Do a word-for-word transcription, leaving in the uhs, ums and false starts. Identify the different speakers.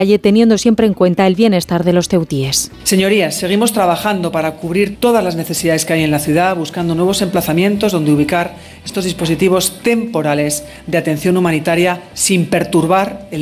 Speaker 1: teniendo siempre en cuenta el bienestar de los ceutíes.
Speaker 2: Señorías, seguimos trabajando para cubrir todas las necesidades que hay en la ciudad, buscando nuevos emplazamientos donde ubicar estos dispositivos temporales de atención humanitaria sin perturbar el